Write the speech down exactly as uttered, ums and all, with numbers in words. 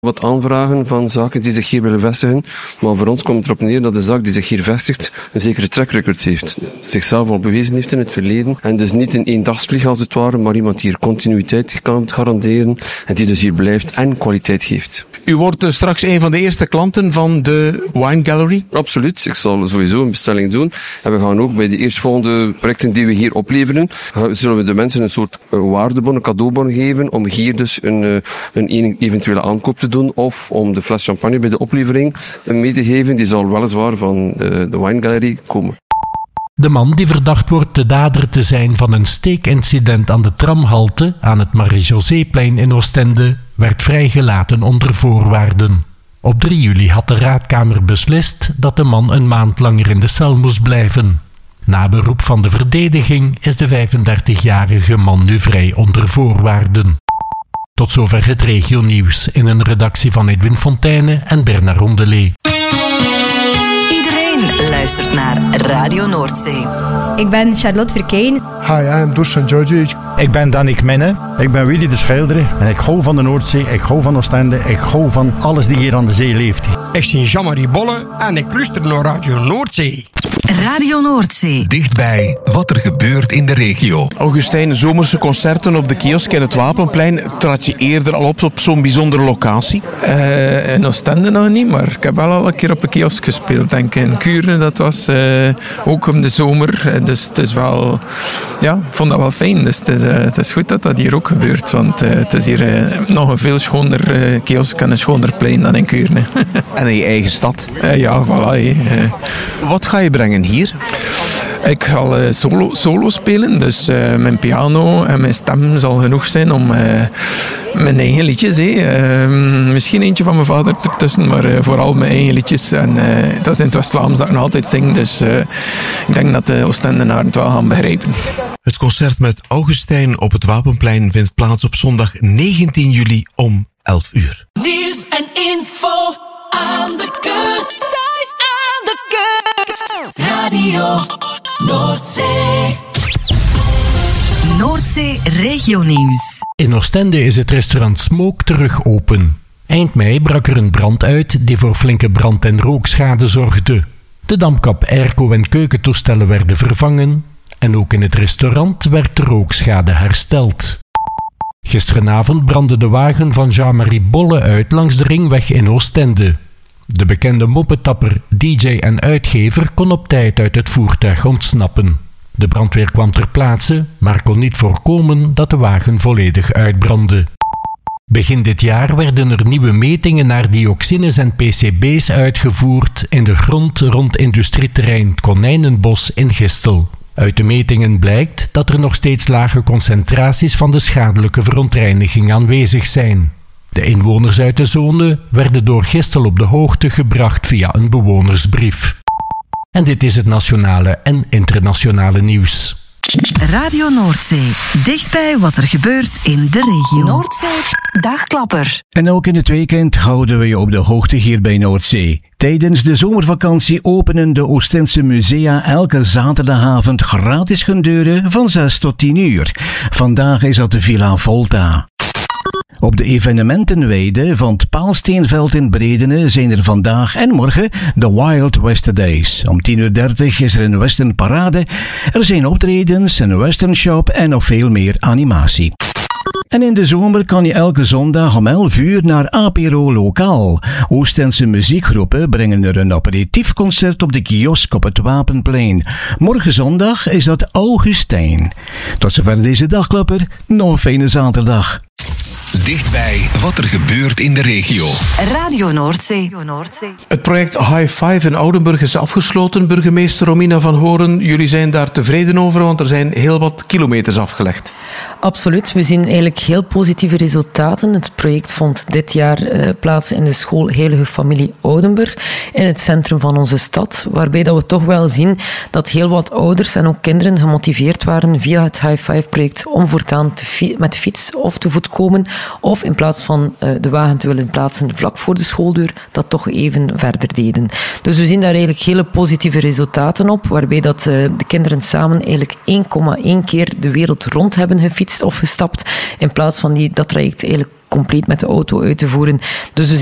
wat aanvragen van zaken die zich hier willen vestigen. Maar voor ons komt het erop neer dat de zaak die zich hier vestigt een zekere track record heeft. Zichzelf al bewezen heeft in het verleden. En dus niet een eendagsvlieg als het ware, maar iemand die hier continuïteit kan garanderen. En die dus hier blijft en kwaliteit geeft. U wordt uh, straks een van de eerste klanten van de Wine Gallery? Absoluut. Ik zal sowieso een bestelling doen. En we gaan ook bij de eerstvolgende projecten die we hier opleveren, zullen we de mensen een soort waardebon, een cadeaubon geven, om hier dus een, een eventuele aankoop te doen, of om de fles champagne bij de oplevering mee te geven. Die zal weliswaar van de, de Wine Gallery komen. De man die verdacht wordt de dader te zijn van een steekincident aan de tramhalte aan het Marie-Joséplein in Oostende werd vrijgelaten onder voorwaarden. Op drie juli had de raadkamer beslist dat de man een maand langer in de cel moest blijven. Na beroep van de verdediging is de vijfendertigjarige man nu vrij onder voorwaarden. Tot zover het regionieuws in een redactie van Edwin Fonteyne en Bernard Rondelet. Iedereen luistert naar Radio Noordzee. Ik ben Charlotte Verkeyen. Hi, I'm Dusan Georgic. Ik ben Danik Menne. Ik ben Willy de Schilder. En ik hou van de Noordzee, ik hou van Oostende, ik hou van alles die hier aan de zee leeft. Ik ben Jean-Marie Bolle en ik luister naar Radio Noordzee. Radio Noordzee. Dichtbij wat er gebeurt in de regio. Augustijn, zomerse concerten op de kiosk in het Wapenplein. Trad je eerder al op op zo'n bijzondere locatie? Uh, in Oostende nog niet, maar ik heb wel al een keer op een kiosk gespeeld. Denk in Kuren, dat was uh, ook om de zomer. Dus het is wel, ja, ik vond dat wel fijn. Dus het is, uh, het is goed dat dat hier ook gebeurt. Want uh, het is hier uh, nog een veel schoner uh, kiosk en een schoner plein dan in Kuren. En in je eigen stad? Uh, ja, voilà. Uh. Wat ga je brengen hier? Ik zal uh, solo, solo spelen, dus uh, mijn piano en mijn stem zal genoeg zijn om uh, mijn eigen liedjes. Hey. Uh, misschien eentje van mijn vader ertussen, maar uh, vooral mijn eigen liedjes. En uh, dat is in het West-Vlaams dat ik nog altijd zing, dus uh, ik denk dat de Oostendenaren het wel gaan begrijpen. Het concert met Augustijn op het Wapenplein vindt plaats op zondag negentien juli om elf uur. Nieuws en info aan de kust. Thuis aan de kust. Radio Noordzee. Noordzee regionieuws. In Oostende is het restaurant Smoke terug open. Eind mei brak er een brand uit die voor flinke brand- en rookschade zorgde. De dampkap, airco en keukentoestellen werden vervangen en ook in het restaurant werd de rookschade hersteld. Gisterenavond brandde de wagen van Jean-Marie Bolle uit langs de ringweg in Oostende. De bekende moppetapper, D J en uitgever kon op tijd uit het voertuig ontsnappen. De brandweer kwam ter plaatse, maar kon niet voorkomen dat de wagen volledig uitbrandde. Begin dit jaar werden er nieuwe metingen naar dioxines en P C B's uitgevoerd in de grond rond industrieterrein Konijnenbos in Gistel. Uit de metingen blijkt dat er nog steeds lage concentraties van de schadelijke verontreiniging aanwezig zijn. De inwoners uit de zone werden door Gistel op de hoogte gebracht via een bewonersbrief. En dit is het nationale en internationale nieuws. Radio Noordzee. Dichtbij wat er gebeurt in de regio. Noordzee Dagklapper. En ook in het weekend houden we je op de hoogte hier bij Noordzee. Tijdens de zomervakantie openen de Oostense musea elke zaterdagavond gratis hun deuren van zes tot tien uur. Vandaag is dat de Villa Volta. Op de evenementenweide van het Paalsteenveld in Bredene zijn er vandaag en morgen de Wild West Days. Om tien uur dertig is er een western parade, er zijn optredens, een western shop en nog veel meer animatie. En in de zomer kan je elke zondag om elf uur naar Apero Lokaal. Oostense muziekgroepen brengen er een aperitiefconcert op de kiosk op het Wapenplein. Morgen zondag is dat Augustijn. Tot zover deze dagklapper, nog een fijne zaterdag. Dichtbij wat er gebeurt in de regio. Radio Noordzee. Het project High Five in Oudenburg is afgesloten. Burgemeester Romina van Horen, jullie zijn daar tevreden over, want er zijn heel wat kilometers afgelegd. Absoluut. We zien eigenlijk heel positieve resultaten. Het project vond dit jaar uh, plaats in de school Heilige Familie Oudenburg, in het centrum van onze stad, waarbij dat we toch wel zien dat heel wat ouders en ook kinderen gemotiveerd waren via het High Five project om voortaan te fi- met de fiets of te voet komen, of in plaats van uh, de wagen te willen plaatsen vlak voor de schooldeur, dat toch even verder deden. Dus we zien daar eigenlijk hele positieve resultaten op, waarbij dat, uh, de kinderen samen eigenlijk één komma één keer de wereld rond hebben gefietst of gestapt, in plaats van die, dat traject eigenlijk compleet met de auto uit te voeren. Dus we